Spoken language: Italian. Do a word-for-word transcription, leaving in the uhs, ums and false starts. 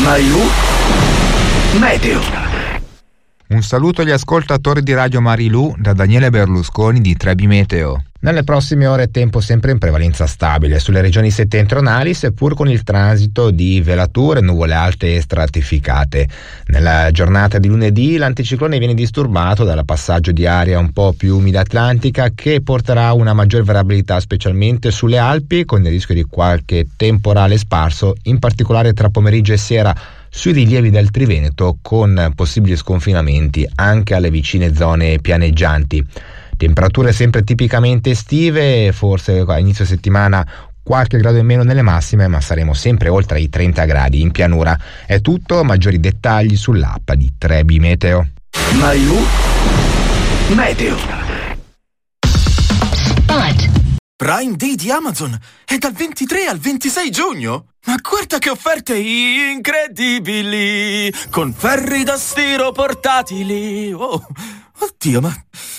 Marilu Meteo. Un saluto agli ascoltatori di Radio Marilu da Daniele Berlusconi di Trebi Meteo. Nelle prossime ore tempo sempre in prevalenza stabile sulle regioni settentrionali, seppur con il transito di velature, nuvole alte e stratificate. Nella giornata di lunedì l'anticiclone viene disturbato dal passaggio di aria un po' più umida atlantica che porterà una maggior variabilità specialmente sulle Alpi, con il rischio di qualche temporale sparso, in particolare tra pomeriggio e sera sui rilievi del Triveneto, con possibili sconfinamenti anche alle vicine zone pianeggianti. Temperature sempre tipicamente estive, forse a inizio settimana qualche grado in meno nelle massime, ma saremo sempre oltre i trenta gradi in pianura. È tutto, maggiori dettagli sull'app di Trebi Meteo. Marilu Meteo. Spot. Prime Day di Amazon è dal ventitré al ventisei giugno. Ma guarda che offerte incredibili, con ferri da stiro portatili. Oh, oddio, ma